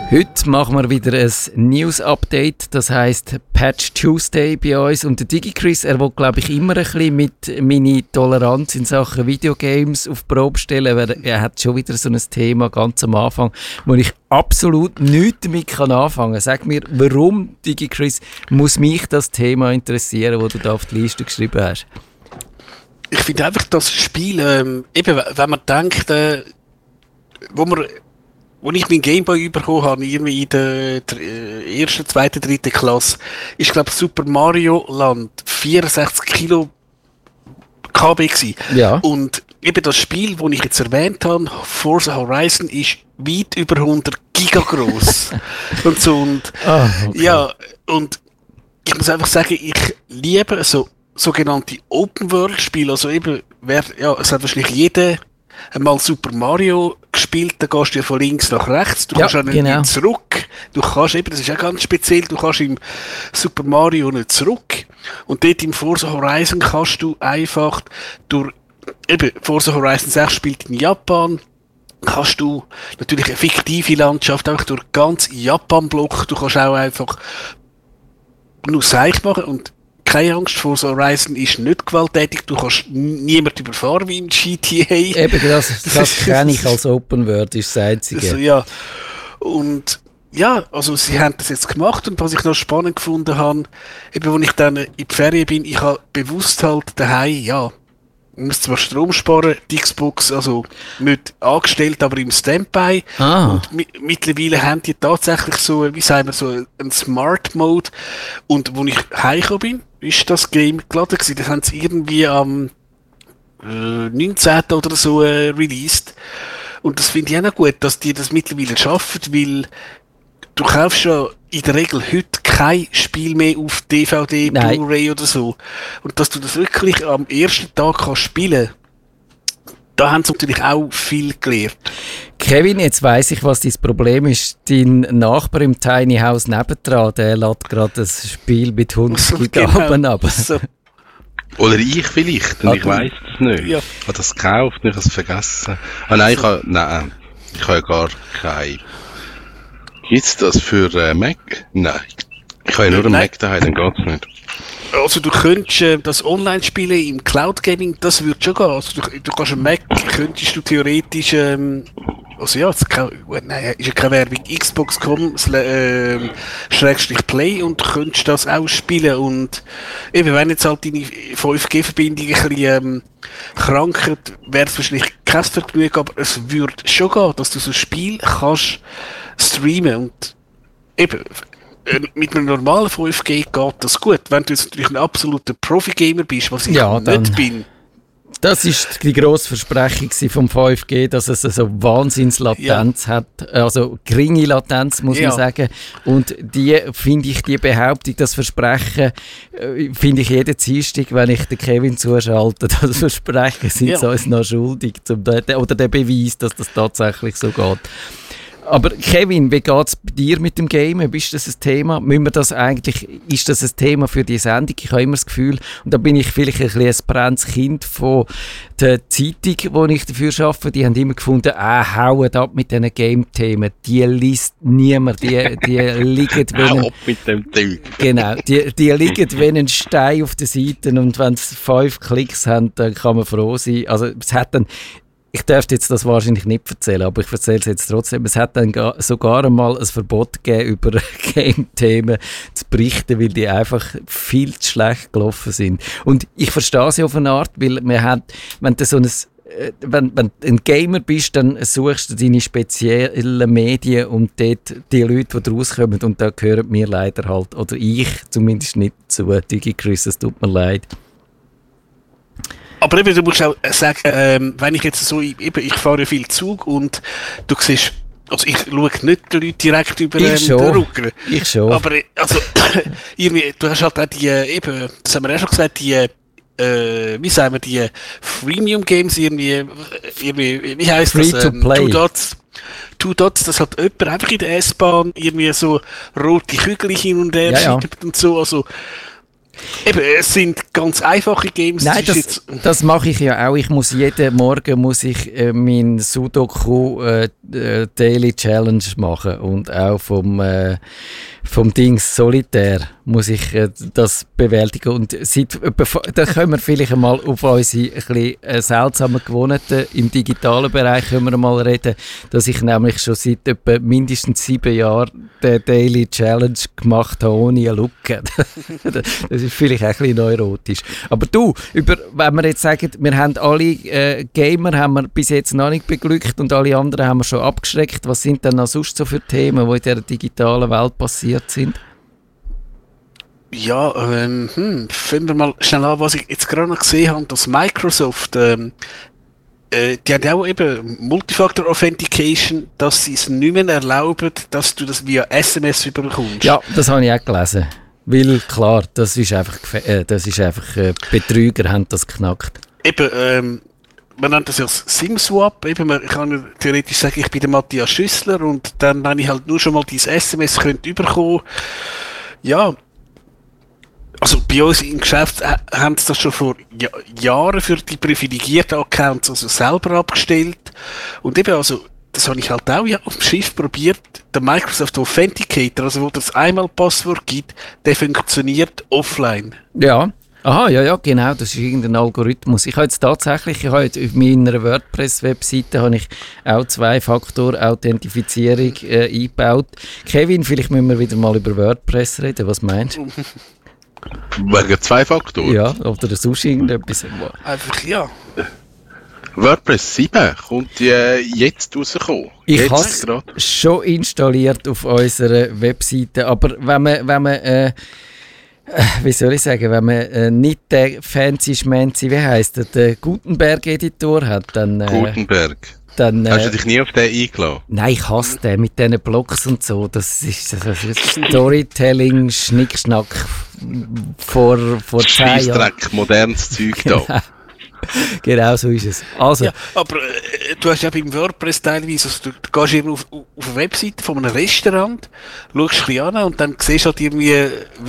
Heute machen wir wieder ein News-Update, das heisst Patch Tuesday bei uns. Und der DigiChris, er will, glaube ich, immer ein bisschen mit meiner Toleranz in Sachen Videogames auf die Probe stellen, weil er hat schon wieder so ein Thema ganz am Anfang, wo ich absolut nichts damit anfangen kann. Sag mir, warum, DigiChris, muss mich das Thema interessieren, das du da auf die Liste geschrieben hast? Ich finde einfach das Spiel, eben, wenn man denkt, wo ich meinen Gameboy bekommen habe, irgendwie in der ersten, zweiten, dritten Klasse, ist, glaube ich, Super Mario Land 64 Kilo KB gewesen. Ja. Und eben das Spiel, das ich jetzt erwähnt habe, Forza Horizon, ist weit über 100 Giga groß. Und so, und, okay. Ja, und ich muss einfach sagen, ich liebe sogenannte Open-World-Spiele, also eben, es hat wahrscheinlich jeder einmal Super Mario gespielt, dann gehst du ja von links nach rechts, du kannst auch nicht zurück, du kannst eben, das ist auch ganz speziell, du kannst im Super Mario nicht zurück und dort im Forza Horizon kannst du einfach Forza Horizon 6 spielt in Japan, kannst du natürlich eine fiktive Landschaft einfach durch ganz Japan-Block, du kannst auch einfach nur Seich machen und keine Angst, Forza Horizon ist nicht gewalttätig, du kannst niemanden überfahren wie im GTA. Eben, das kenne ich als Open World, ist das Einzige. Also, ja. Und ja, also sie haben das jetzt gemacht und was ich noch spannend gefunden habe, eben als ich dann in die Ferien bin, ich habe bewusst halt daheim, ja, ich muss zwar Strom sparen, die Xbox, also nicht angestellt, aber im Standby. Und mittlerweile haben die tatsächlich so, wie sagen wir, so einen Smart Mode. Und als ich heimgekommen bin, ist das Game geladen gewesen. Das haben sie irgendwie am 19. oder so released. Und das finde ich auch noch gut, dass die das mittlerweile schaffen, weil du kaufst ja in der Regel heute kein Spiel mehr auf DVD, Blu-ray oder so. Und dass du das wirklich am ersten Tag kannst spielen, da haben sie natürlich auch viel gelernt. Kevin, jetzt weiss ich, was dein Problem ist. Dein Nachbar im Tiny House nebendran, der lädt gerade ein Spiel mit 100 Gigabyte ab. So. Oder ich vielleicht, und ich weiss es nicht. Ja. Ich habe das gekauft und ich habe es vergessen. Nein, ich habe ja gar kein... Gibt's das für Mac? Nein. Ich habe ja nur einen Mac daheim, dann geht's nicht. Also du könntest das online spielen im Cloud Gaming, das würde schon gehen. Also du kannst einen Mac, könntest du theoretisch, also ja, ist ja keine Werbung, Xbox.com /Play und du könntest das auch spielen. Und eben, wenn jetzt halt deine 5G-Verbindung ein bisschen krankert, wäre es wahrscheinlich kein Vergnügen, aber es würde schon gehen, dass du so ein Spiel kannst streamen und eben mit einem normalen 5G geht das gut. Wenn du jetzt natürlich ein absoluter Profi-Gamer bist, was ich nicht bin. Das ist die grosse Versprechung vom 5G, dass es so Wahnsinnslatenz hat, also geringe Latenz, muss man sagen. Und die Behauptung, das Versprechen, finde ich jeden Dienstag, wenn ich den Kevin zuschalte, das Versprechen sind sie uns noch schuldig, oder der Beweis, dass das tatsächlich so geht. Aber Kevin, wie geht es bei dir mit dem Gamen? Ist das ein Thema? Ist das ein Thema für die Sendung? Ich habe immer das Gefühl, und da bin ich vielleicht ein bisschen ein brennendes Kind von der Zeitung, die ich dafür arbeite, die haben immer gefunden, hauen ab mit diesen Game-Themen. Die liest niemand. Die liegen mit dem Ding. Genau, die liegen wie ein Stein auf den Seiten und wenn es 5 Klicks haben, dann kann man froh sein. Also es hat dann... Ich dürfte jetzt das wahrscheinlich nicht erzählen, aber ich erzähle es jetzt trotzdem. Es hat dann sogar einmal ein Verbot gegeben, über Game-Themen zu berichten, weil die einfach viel zu schlecht gelaufen sind. Und ich verstehe sie auf eine Art, weil wenn du ein Gamer bist, dann suchst du deine speziellen Medien und dort die Leute, die rauskommen, und da gehören mir leider halt, oder ich zumindest nicht zu. DigiChris, es tut mir leid. Aber eben, du musst auch sagen, wenn ich jetzt so, ich fahre ja viel Zug und du siehst, also ich schaue nicht die Leute direkt über den Rücken. Ich schon. Aber, also, irgendwie, du hast halt auch das haben wir auch schon gesagt, wie sagen wir, die Freemium-Games irgendwie, wie heisst das? Free to play. Two Dots, dass halt jemand einfach in der S-Bahn irgendwie so rote Kügel hin und her schiebt und so, also, Eben, es sind ganz einfache Games. Nein, das mache ich ja auch. Jeden Morgen mein Sudoku Daily Challenge machen und auch vom Dings Solitär muss ich das bewältigen. Und da können wir vielleicht einmal auf unsere ein bisschen seltsamen Gewohnheiten im digitalen Bereich können wir mal reden, dass ich nämlich schon seit etwa mindestens 7 Jahren den Daily Challenge gemacht habe, ohne eine Lücke. Das ist vielleicht auch ein bisschen neurotisch. Aber du, wenn wir jetzt sagen, wir haben alle Gamer haben wir bis jetzt noch nicht beglückt und alle anderen haben wir schon abgeschreckt, was sind denn noch sonst so für Themen, die in dieser digitalen Welt passiert sind? Ja, fangen wir mal schnell an, was ich jetzt gerade noch gesehen habe, dass Microsoft, die haben auch eben Multifactor Authentication, dass sie es nicht mehr erlauben, dass du das via SMS überkommst. Ja, das habe ich auch gelesen. Weil, klar, das ist einfach Betrüger haben das geknackt. Eben, man nennt das ja SIM-Swap. Eben, man kann ja theoretisch sagen, ich bin der Matthias Schüssler und dann, wenn ich halt nur schon mal dieses SMS könnte überkommen. Ja, also bei uns im Geschäft haben sie das schon vor Jahren für die privilegierten Accounts also selber abgestellt. Und eben, also, das habe ich halt auch auf dem Schiff probiert. Der Microsoft Authenticator, also wo das einmal Passwort gibt, der funktioniert offline. Ja. Aha, ja, genau, das ist irgendein Algorithmus. Ich habe jetzt tatsächlich, auf meiner WordPress-Webseite habe ich auch 2-Faktor-Authentifizierung eingebaut. Kevin, vielleicht müssen wir wieder mal über WordPress reden, was meinst du? Wegen 2 Faktoren? Ja, oder sonst irgendetwas. Einfach ja. WordPress 7 kommt jetzt rausgekommen. Ich habe es schon installiert auf unserer Webseite, aber wenn man wie soll ich sagen, wenn man nicht den fancy-schmancy, wie heisst der, den Gutenberg-Editor hat, dann... Gutenberg. Dann, hast du dich nie auf den eingeladen? Nein, ich hasse den mit diesen Blocks und so. Das ist Storytelling, Schnickschnack vor 10 Jahren. Scheissdreck, modernes Zeug da. Genau so ist es. Also. Ja, aber du hast ja beim WordPress teilweise, also du gehst eben auf eine Webseite von einem Restaurant, schaust ein bisschen an und dann siehst du halt irgendwie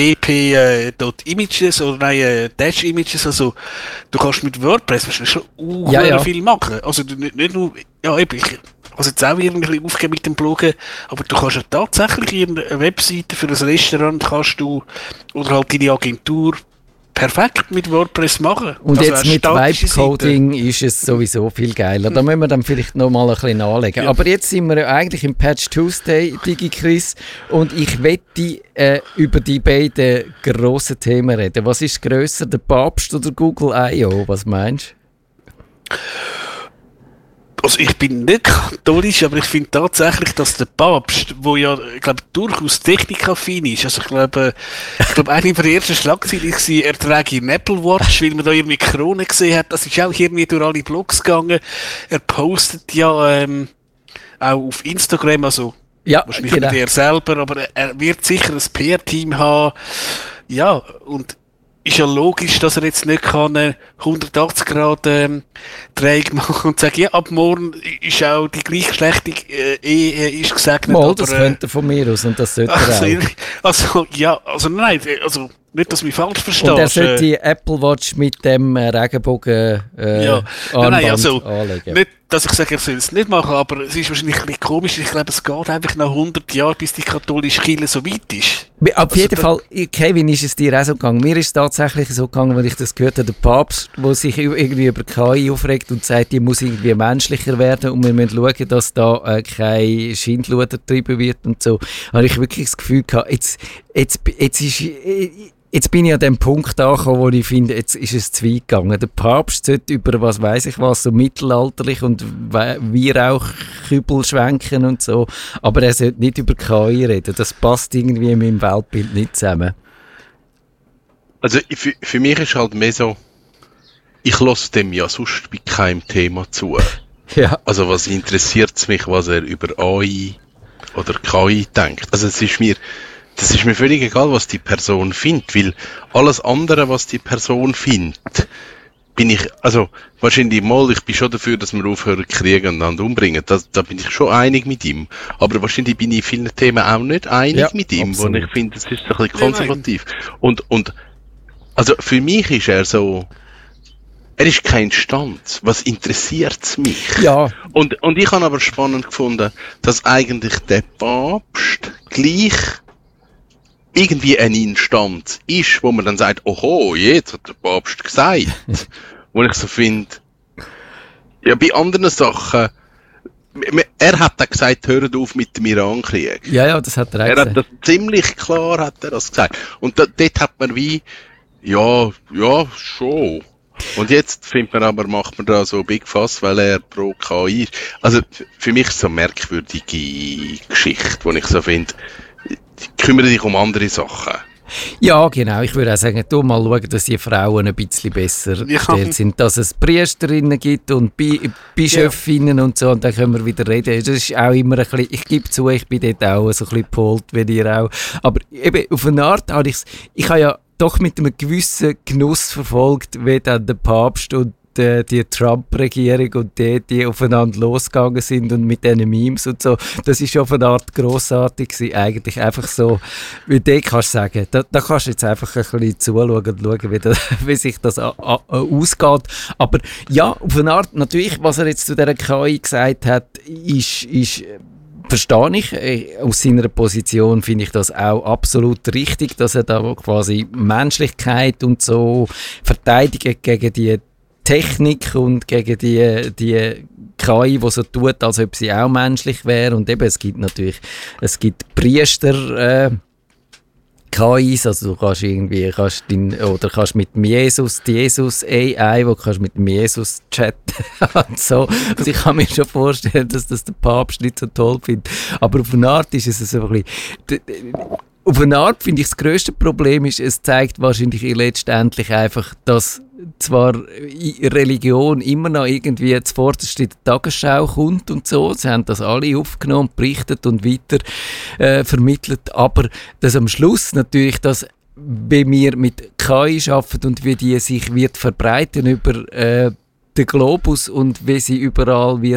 wp.images oder Dash-Images, also du kannst mit WordPress schon viel machen. Also nicht nur, ja eben, also jetzt auch irgendwie aufgeben mit dem Bloggen, aber du kannst ja tatsächlich eine Webseite für ein Restaurant kannst du, oder halt deine Agentur, perfekt mit WordPress machen. Und also jetzt mit Vibe-Coding ist es sowieso viel geiler. Da müssen wir dann vielleicht noch mal ein bisschen nachlegen. Ja. Aber jetzt sind wir ja eigentlich im Patch Tuesday, DigiChris, und ich wette über die beiden grossen Themen reden. Was ist grösser, der Papst oder Google I.O.? Was meinst du? Also ich bin nicht katholisch, aber ich finde tatsächlich, dass der Papst, wo ja, ich glaube, durchaus technikaffin ist, also ich glaube, eine der ersten Schlagzeilen war, er trage einen Apple Watch, weil man da irgendwie Krone gesehen hat, das ist auch irgendwie durch alle Blogs gegangen. Er postet ja auch auf Instagram, also wahrscheinlich nicht er selber, aber er wird sicher ein PR-Team haben. Ja, und ist ja logisch, dass er jetzt nicht kann 180 Grad Dreieck machen und sagen, ja, ab morgen ist auch die gleichgeschlechtliche Ehe ist gesegnet. Mal, das könnte von mir aus und das sollte er auch. Also nein, also nicht, dass du mich falsch verstehst. Und er sollte die Apple Watch mit dem Regenbogen Armband anlegen. Nicht, dass ich sage, er soll es nicht machen, aber es ist wahrscheinlich ein bisschen komisch. Ich glaube, es geht einfach nach 100 Jahren, bis die katholische Kirche so weit ist. Auf jeden Fall, Kevin, ist es dir auch so gegangen. Mir ist es tatsächlich so gegangen, weil ich das gehört habe, der Papst, der sich irgendwie über KI aufregt und sagt, die muss irgendwie menschlicher werden und wir müssen schauen, dass da kein Schindluder getrieben wird und so. Habe ich wirklich das Gefühl gehabt, jetzt bin ich an dem Punkt angekommen, wo ich finde, jetzt ist es zu weit gegangen. Der Papst sollte über was weiss ich was, so mittelalterlich und Weihrauchkübel schwenken und so, aber er sollte nicht über KI reden. Das passt irgendwie in meinem Weltbild nicht zusammen. Also für mich ist halt mehr so, ich lasse dem ja sonst bei keinem Thema zu. Ja. Also was interessiert es mich, was er über AI oder KI denkt? Also das ist mir völlig egal, was die Person findet, weil alles andere, was die Person findet, bin ich, also wahrscheinlich mal, ich bin schon dafür, dass wir aufhören kriegen und einander umbringen, da bin ich schon einig mit ihm, aber wahrscheinlich bin ich in vielen Themen auch nicht einig mit ihm, wo ich finde, das ist ein bisschen konservativ. Und Also für mich ist er so, er ist kein Instanz. Was interessiert's mich? Ja. Und ich habe aber spannend gefunden, dass eigentlich der Papst gleich irgendwie eine Instanz ist, wo man dann sagt, oho, jetzt hat der Papst gesagt. Wo ich so finde, ja, bei anderen Sachen, er hat dann gesagt, hört auf mit dem Irankrieg. Ja, das hat er auch gesagt. Er hat das ziemlich klar, hat er das gesagt. Und dort hat man wie, ja, schon. Und jetzt findet man aber, macht man da so Big Fuss, weil er pro KI ist. Also für mich ist es so eine merkwürdige Geschichte, wo ich so finde, kümmere dich um andere Sachen. Ja, genau. Ich würde auch sagen, du mal schauen, dass die Frauen ein bisschen besser gestellt sind. Dass es Priesterinnen gibt und Bischöfinnen und so, und dann können wir wieder reden. Das ist auch immer ein bisschen, ich gebe zu, ich bin dort auch so ein bisschen gepolt, wie ihr auch. Aber eben, auf eine Art habe ich habe ja doch mit einem gewissen Genuss verfolgt, wie dann der Papst und die Trump-Regierung und die aufeinander losgegangen sind und mit diesen Memes und so. Das ist auf eine Art grossartig gewesen, eigentlich einfach so, wie du kannst sagen, da kannst du jetzt einfach ein bisschen zuschauen und schauen, wie sich das ausgeht. Aber ja, auf eine Art, natürlich, was er jetzt zu dieser KI gesagt hat, ist verstehe ich. Aus seiner Position finde ich das auch absolut richtig, dass er da quasi Menschlichkeit und so verteidigt gegen die Technik und gegen die KI, die so tut, als ob sie auch menschlich wäre. Und eben, es gibt Priester KIs, also du kannst kannst mit dem Jesus AI, wo kannst mit dem Jesus chatten und so. Also ich kann mir schon vorstellen, dass das der Papst nicht so toll findet. Aber auf eine Art ist es so ein bisschen... Auf eine Art finde ich, das grösste Problem ist, es zeigt wahrscheinlich letztendlich einfach, dass zwar Religion immer noch irgendwie zuvorderst in der Tagesschau kommt und so, sie haben das alle aufgenommen, berichtet und weiter vermittelt, aber dass am Schluss natürlich, dass wenn wir mit KI arbeiten und wie die sich wird verbreiten über den Globus und wie sie überall